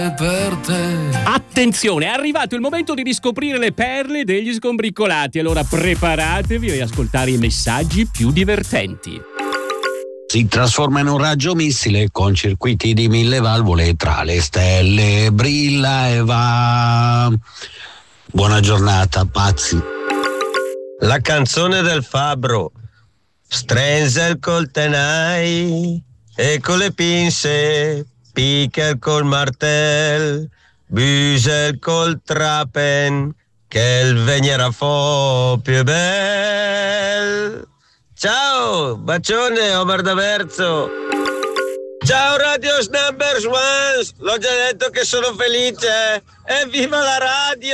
Per te. Attenzione, è arrivato il momento di riscoprire le perle degli sgombriccolati. Allora preparatevi ad ascoltare i messaggi più divertenti. Si trasforma in un raggio missile con circuiti di 1000 valvole tra le stelle, brilla e va. Buona giornata, pazzi. La canzone del fabbro. Strenzel col tenai e con le pinze, Picker col martel, Büsel col trapen, che il venierà fo più bel. Ciao, bacione Omar D'Averzo. Ciao Radio Numbers One, l'ho già detto che sono felice. Evviva la radio!